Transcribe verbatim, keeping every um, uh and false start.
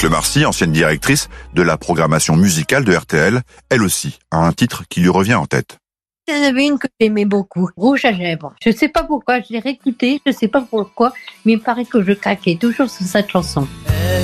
Lemarcy, ancienne directrice de la programmation musicale de R T L, elle aussi a un titre qui lui revient en tête. Il y en avait une que j'aimais beaucoup, Rouge à lèvres. Je sais pas pourquoi, je l'ai réécoutée, je sais pas pourquoi, mais il paraît que je craquais toujours sur cette chanson.